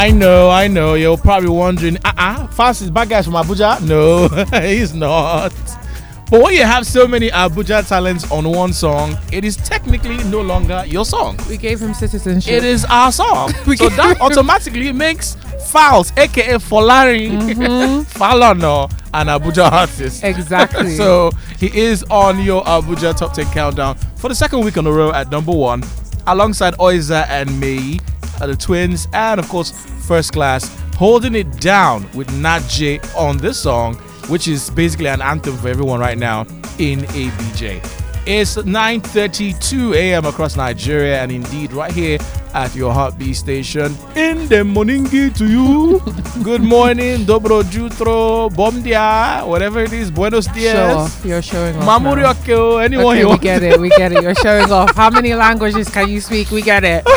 I know. You're probably wondering, Fast is bad guys from Abuja? No, he's not. But when you have so many Abuja talents on one song, it is technically no longer your song. We gave him citizenship. It is our song. So that automatically makes Falz, aka Folari, Falono, an Abuja artist. Exactly. So he is on your Abuja Top 10 Countdown for the second week in a row at number 1, alongside Oiza and Mei, the twins, and of course First Class, holding it down with Naje on this song, which is basically an anthem for everyone right now in ABJ. It's 9:32 a.m. across Nigeria, and indeed right here at your heartbeat station. In the morning to you. Good morning, dobro jutro, bom dia, whatever it is, buenos dias. Show off. You're showing off. Mamurioko, anyone okay, you we want. get it. You're showing off. How many languages can you speak? We get it.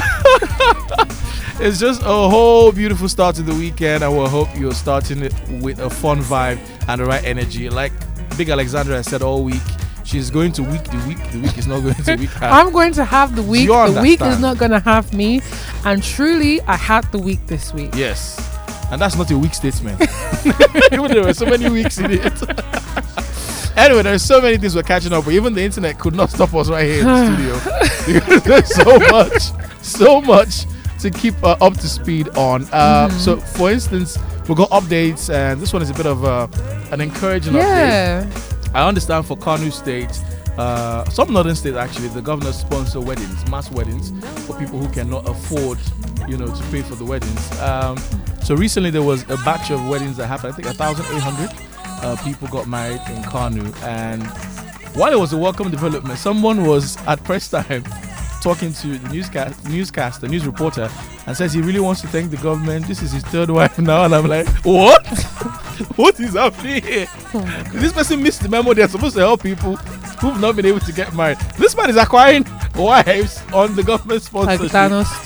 It's just a whole beautiful start to the weekend, and we'll hope you're starting it with a fun vibe and the right energy. Like Big Alexandra has said all week, she's going to week the week. The week is not going to week her. I'm going to have the week. You The week is understand? not going to have me. And truly, I had the week this week. Yes. And that's not a weak statement. Even there were so many weeks in it. Anyway, there's so many things we're catching up with. Even the internet could not stop us right here in the studio. Because there's so much to keep up to speed on. So, for instance, we've got updates, and this one is a bit of an encouraging update. I understand for Kano State, some northern states actually, the governors sponsor weddings, mass weddings, for people who cannot afford, to pay for the weddings. So recently there was a batch of weddings that happened. I think 1,800 people got married in Kano, and while it was a welcome development, someone was at press time talking to the newscaster, news reporter, and says he really wants to thank the government. This is his third wife now, and I'm like, what? What is happening here? This person missed the memo. They're supposed to help people who've not been able to get married. This man is acquiring wives on the government sponsorship. Like Thanos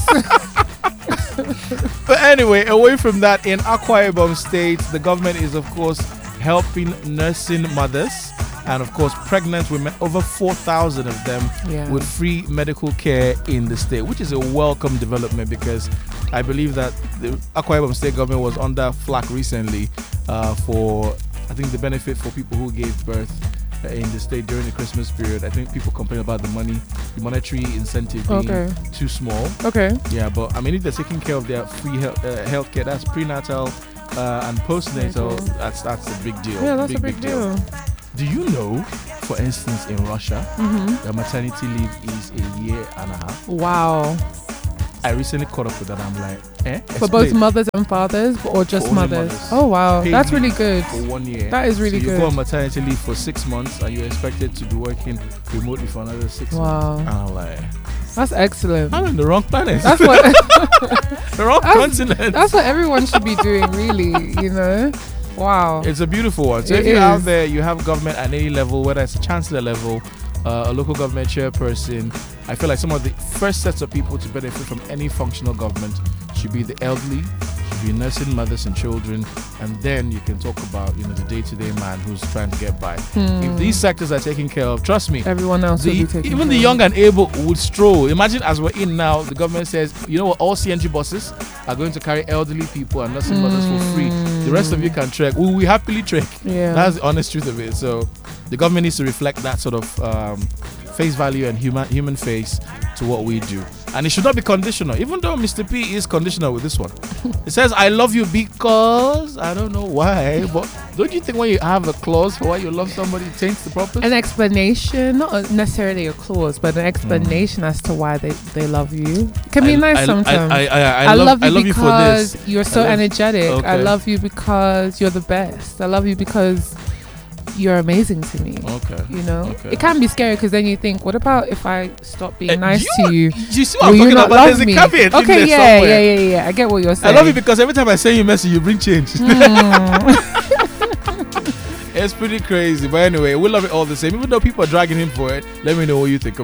stones. But anyway, away from that, in Akwa Ibom State, the government is of course helping nursing mothers and of course pregnant women, over 4,000 of them, with free medical care in the state, which is a welcome development, because I believe that the Akwa Ibom State government was under flack recently for, I think, the benefit for people who gave birth in the state during the Christmas period. I think people complain about the monetary incentive being too small. Okay. Yeah, but I mean, if they're taking care of their free health care, that's prenatal and postnatal, that's a big deal. Yeah, that's a big deal. Do you know, for instance, in Russia, the maternity leave is a year and a half? Wow. I recently caught up with that. I'm like, For both mothers and fathers, or just mothers? Oh, wow. Paid That's leave really good. For 1 year. That is really so you good. go on maternity leave for 6 months, and you're expected to be working remotely for another 6 months. Wow. And I'm like, that's excellent. I'm in the wrong planet. That's what the wrong continent. That's what everyone should be doing, really, Wow. It's a beautiful one. So if you're out there, you have government at any level, whether it's a chancellor level, a local government chairperson, I feel like some of the first sets of people to benefit from any functional government should be the elderly, should be nursing mothers and children, and then you can talk about the day-to-day man who's trying to get by. If these sectors are taken care of, trust me, everyone else will be taken even the young and able would stroll. Imagine, as we're in now, the government says, you know what, all CNG buses are going to carry elderly people and nursing mothers for free. The rest of you can trek. We happily trek. Yeah. That's the honest truth of it. So the government needs to reflect that sort of face value and human face to what we do. And it should not be conditional, even though Mr. P is conditional with this one. It says, I love you because, I don't know why, but don't you think when you have a clause for why you love somebody, it taints the purpose? An explanation, not necessarily a clause, but an explanation as to why they love you. It can be nice sometimes. I love you because for this. You're so energetic. Okay. I love you because you're the best. I love you because you're amazing to me. Okay. It can be scary, because then you think, what about if I stop being nice to you? You see what I'm talking about? There's a caveat. Okay, yeah. I get what you're saying. I love you because every time I send you a message, you bring change. It's pretty crazy. But anyway, we love it all the same. Even though people are dragging him for it, let me know what you think.